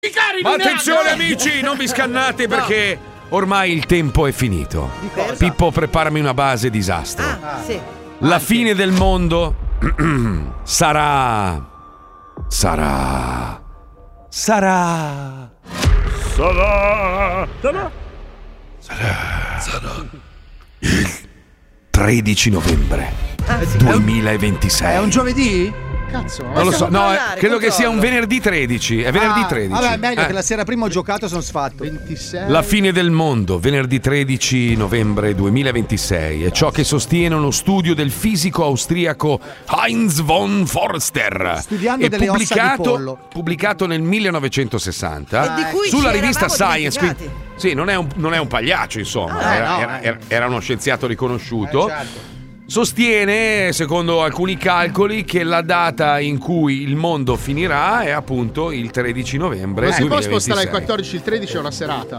Ma attenzione amici, non vi scannate perché ormai il tempo è finito. Pippo, preparami una base disastro. Sì. La fine del mondo sarà il 13 novembre 2026. È un giovedì? Cazzo, non lo so, no, credo che sia un venerdì 13. È venerdì 13. Vabbè, meglio che la sera prima ho giocato e sono sfatto. 26. La fine del mondo, venerdì 13 novembre 2026, è ciò che sostiene uno studio del fisico austriaco Heinz von Forster. Studiando delle ossa di pollo. Pubblicato nel 1960 di cui sulla ci rivista eravamo Science. dimenticati. Sì, non è un pagliaccio, insomma, era uno scienziato riconosciuto. Certo. Sostiene, secondo alcuni calcoli, che la data in cui il mondo finirà è appunto il 13 novembre. Ma si può 2026. spostare il 14 il 13 è una serata.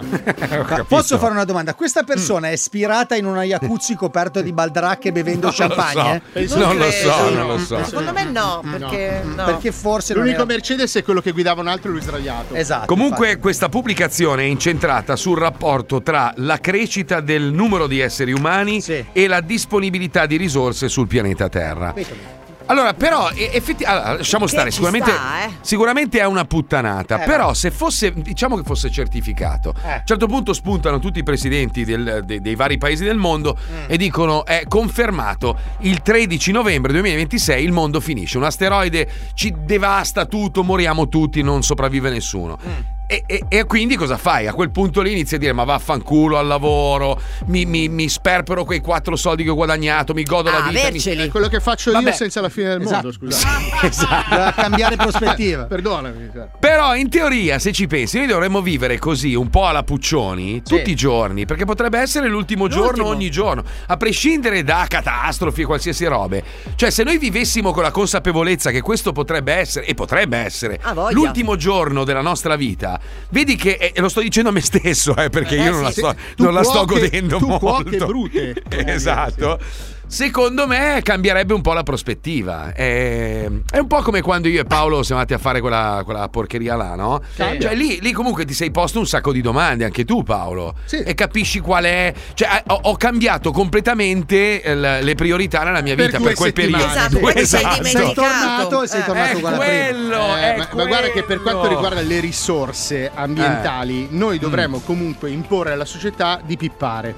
Posso fare una domanda? Questa persona è ispirata in una jacuzzi coperto di baldracche bevendo champagne? Non lo so. Secondo me no, perché no. Perché forse L'unico non era... Mercedes è quello che guidava un altro e lui sdraiato. Esatto. Comunque infatti. questa pubblicazione è incentrata sul rapporto tra la crescita del numero di esseri umani e la disponibilità di risorse sul pianeta Terra. Allora, però, effettivamente, lasciamo stare, sicuramente è una puttanata, però se fosse, diciamo che fosse certificato, a un certo punto spuntano tutti i presidenti dei vari paesi del mondo e dicono è confermato, il 13 novembre 2026 il mondo finisce, un asteroide ci devasta tutto, moriamo tutti, non sopravvive nessuno. E quindi cosa fai? A quel punto lì inizi a dire ma vaffanculo al lavoro, mi sperpero quei 4 soldi che ho guadagnato, mi godo la vita. È quello che faccio io senza la fine del mondo, scusate. Esatto. Cambiare prospettiva. Perdonami. Però in teoria, se ci pensi, noi dovremmo vivere così un po' alla Puccioni tutti i giorni, perché potrebbe essere l'ultimo giorno ogni giorno, a prescindere da catastrofi, qualsiasi robe. Cioè, se noi vivessimo con la consapevolezza che questo potrebbe essere l'ultimo giorno della nostra vita, vedi che lo sto dicendo a me stesso, perché io non la sto godendo molto. Brute. Esatto. Secondo me cambierebbe un po' la prospettiva. È un po' come quando io e Paolo siamo andati a fare quella porcheria là, no? Cioè lì comunque ti sei posto un sacco di domande, anche tu Paolo. E capisci qual è. Cioè ho cambiato completamente le priorità nella mia vita per quel periodo. Esatto. Sei tornato uguale quello, ma guarda che per quanto riguarda le risorse ambientali, noi dovremmo comunque imporre alla società di pippare.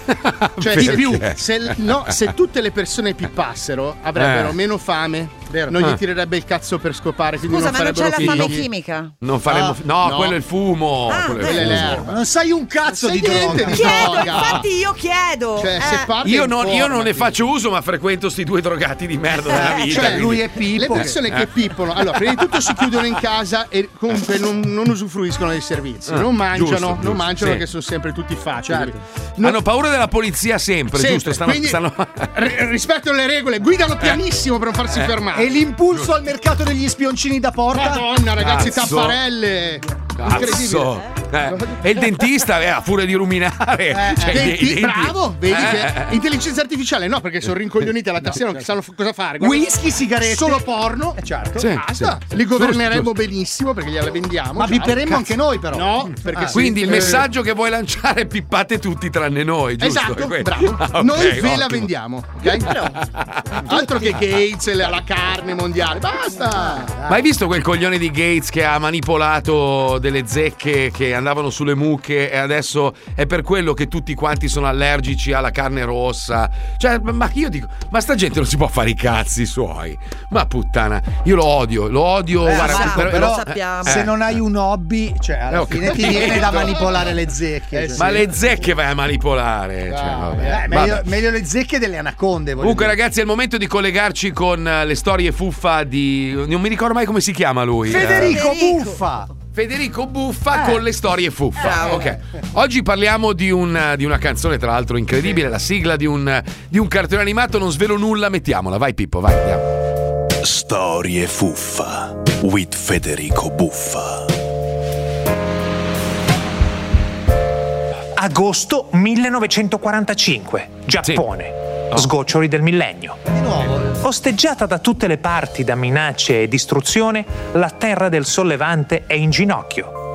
Cioè di più. Se tutte le persone pippassero avrebbero meno fame, non gli tirerebbe il cazzo per scopare, quindi Scusa, non ma non farebbero c'è la fame figli. chimica? Non faremo no, quello è il fumo. Quella è l'erba. Non sai un cazzo di droga. Infatti io chiedo. Cioè, se parte io non ne faccio uso, ma frequento sti due drogati di merda della vita. Cioè, lui è Pippo. Le persone che pippono, allora, prima di tutto si chiudono in casa e comunque non usufruiscono dei servizi. Non mangiano, perché sono sempre tutti facili. Hanno paura della polizia sempre. Giusto? Stanno... Rispettano le regole, guidano pianissimo per non farsi fermare. E l'impulso al mercato degli spioncini da porta? Madonna, ragazzi, tapparelle. Incredibile. E il dentista a furia di ruminare. Bravo, vedi che intelligenza artificiale no, perché sono rincoglioniti alla tastiera, non sanno cosa fare. Whisky, sigarette, solo porno. Certo. Basta. Li governeremo benissimo perché gliela vendiamo. Ma pipperemo anche noi, però. No, perché quindi il messaggio che vuoi lanciare è pippate tutti tranne noi, giusto? Esatto, bravo. Noi ve la vendiamo, ok? Altro che Gates, la carne mondiale. Basta. Ma hai visto quel coglione di Gates che ha manipolato delle zecche che andavano sulle mucche e adesso è per quello che tutti quanti sono allergici alla carne rossa? Cioè, ma io dico, ma sta gente non si può fare i cazzi suoi. Ma puttana, io lo odio. Guarda, però sappiamo. Se non hai un hobby, cioè alla fine ti viene da manipolare le zecche. Ma le zecche vai a manipolare. Meglio le zecche delle anaconde. Comunque, ragazzi, è il momento di collegarci con le storie fuffa di. Non mi ricordo mai come si chiama lui. Federico Buffa con le storie fuffa. Ok. Oggi parliamo di una canzone, tra l'altro, incredibile, la sigla di un cartone animato. Non svelo nulla, mettiamola. Vai, Pippo, vai, andiamo. Storie fuffa with Federico Buffa. Agosto 1945, Giappone. Sgoccioli del millennio. Di nuovo. Osteggiata da tutte le parti da minacce e distruzione, la terra del sollevante è in ginocchio.